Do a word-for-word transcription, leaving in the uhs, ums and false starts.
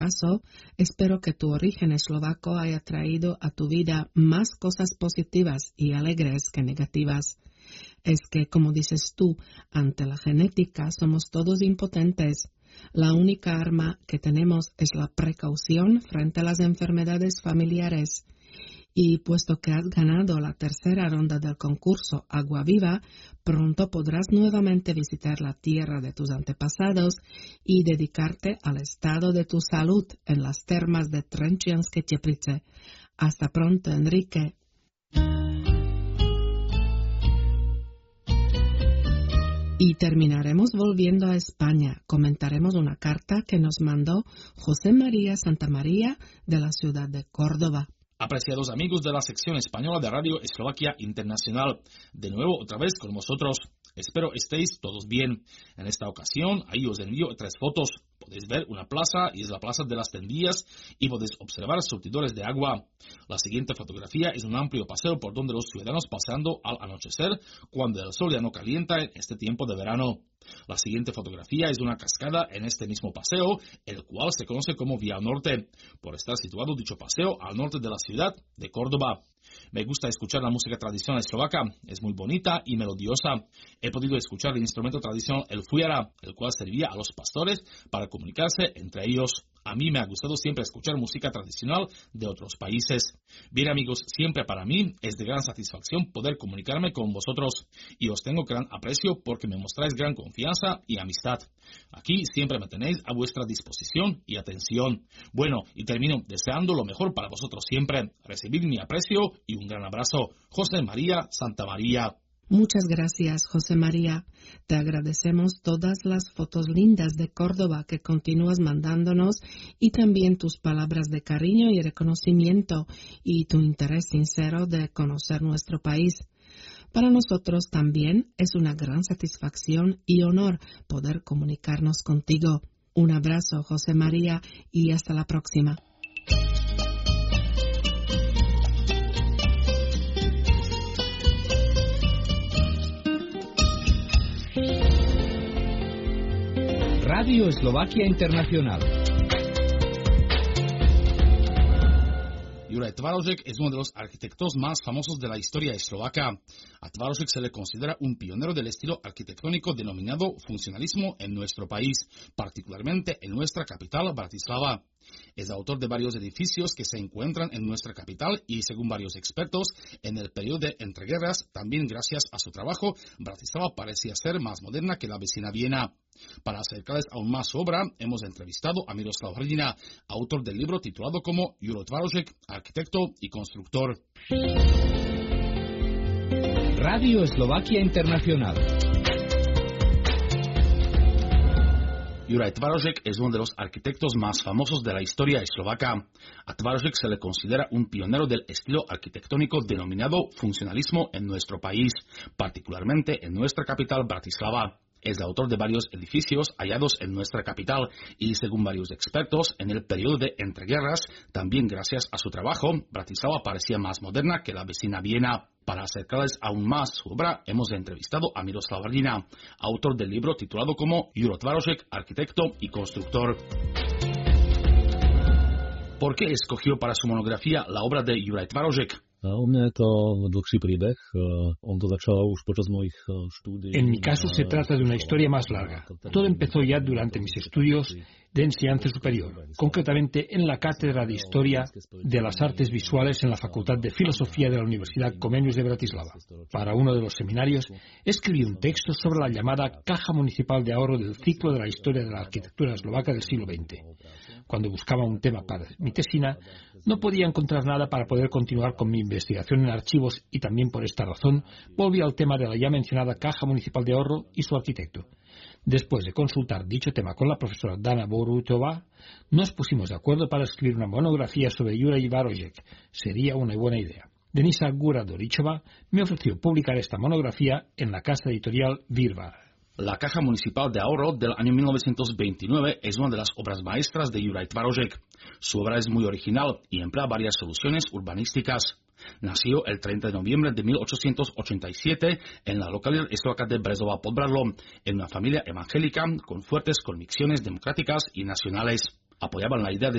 caso, espero que tu origen eslovaco haya traído a tu vida más cosas positivas y alegres que negativas. Es que, como dices tú, ante la genética somos todos impotentes. La única arma que tenemos es la precaución frente a las enfermedades familiares. Y puesto que has ganado la tercera ronda del concurso Agua Viva, pronto podrás nuevamente visitar la tierra de tus antepasados y dedicarte al estado de tu salud en las termas de Trenčianske Teplice. Hasta pronto, Enrique. Y terminaremos volviendo a España. Comentaremos una carta que nos mandó José María Santamaría de la ciudad de Córdoba. Apreciados amigos de la sección española de Radio Eslovaquia Internacional, de nuevo otra vez con vosotros. Espero estéis todos bien. En esta ocasión, ahí os envío tres fotos. Podéis ver una plaza, y es la Plaza de las Tendillas, y podéis observar surtidores de agua. La siguiente fotografía es un amplio paseo por donde los ciudadanos paseando al anochecer, cuando el sol ya no calienta en este tiempo de verano. La siguiente fotografía es una cascada en este mismo paseo, el cual se conoce como Vía Norte, por estar situado dicho paseo al norte de la ciudad de Córdoba. Me gusta escuchar la música tradicional eslovaca, es muy bonita y melodiosa. He podido escuchar el instrumento tradicional el fujara, el cual servía a los pastores para comunicarse entre ellos. A mí me ha gustado siempre escuchar música tradicional de otros países. Bien amigos, siempre para mí es de gran satisfacción poder comunicarme con vosotros y os tengo gran aprecio porque me mostráis gran confianza y amistad. Aquí siempre me tenéis a vuestra disposición y atención. Bueno, y termino deseando lo mejor para vosotros siempre. Recibid mi aprecio y un gran abrazo. José María Santamaría. Muchas gracias, José María. Te agradecemos todas las fotos lindas de Córdoba que continúas mandándonos y también tus palabras de cariño y reconocimiento y tu interés sincero de conocer nuestro país. Para nosotros también es una gran satisfacción y honor poder comunicarnos contigo. Un abrazo, José María, y hasta la próxima. Radio Eslovaquia Internacional. Juraj Tvarošek es uno de los arquitectos más famosos de la historia eslovaca. A Tvarošek se le considera un pionero del estilo arquitectónico denominado funcionalismo en nuestro país, particularmente en nuestra capital, Bratislava. Es autor de varios edificios que se encuentran en nuestra capital y, según varios expertos, en el periodo de entreguerras, también gracias a su trabajo, Bratislava parecía ser más moderna que la vecina Viena. Para acercarles aún más su obra, hemos entrevistado a Miroslav Hrdina, autor del libro titulado como Juraj Tvarošek, arquitecto y constructor. Radio Eslovaquia Internacional. Juraj Tvarošek es uno de los arquitectos más famosos de la historia eslovaca. A Tvarošek se le considera un pionero del estilo arquitectónico denominado funcionalismo en nuestro país, particularmente en nuestra capital, Bratislava. Es el autor de varios edificios hallados en nuestra capital y, según varios expertos, en el periodo de entreguerras, también gracias a su trabajo, Bratislava parecía más moderna que la vecina Viena. Para acercarles aún más su obra, hemos entrevistado a Miroslav Hrdina, autor del libro titulado como Juraj Tvarošek, arquitecto y constructor. ¿Por qué escogió para su monografía la obra de Juraj Tvarošek? U mňa je to dlhší príbeh. On to začal už počas mojich štúdií. En mi caso se trata de una historia más larga. Todo empezó ya durante mis estudios de enseñanza superior, concretamente en la Cátedra de Historia de las Artes Visuales en la Facultad de Filosofía de la Universidad Comenius de Bratislava. Para uno de los seminarios escribí un texto sobre la llamada Caja Municipal de Ahorro del ciclo de la historia de la arquitectura eslovaca del siglo veinte. Cuando buscaba un tema para mi tesina, no podía encontrar nada para poder continuar con mi investigación en archivos y también por esta razón volví al tema de la ya mencionada Caja Municipal de Ahorro y su arquitecto. Después de consultar dicho tema con la profesora Dana Borutova, nos pusimos de acuerdo para escribir una monografía sobre Juraj Tvarošek. Sería una buena idea. Denisa Gura-Dorichova me ofreció publicar esta monografía en la casa editorial Virvar. La Caja Municipal de Ahorro del año mil novecientos veintinueve es una de las obras maestras de Juraj Tvarošek. Su obra es muy original y emplea varias soluciones urbanísticas. Nació el treinta de noviembre de mil ochocientos ochenta y siete en la localidad eslovaca de Brezova pod Bradlom, en una familia evangélica con fuertes convicciones democráticas y nacionales. Apoyaban la idea de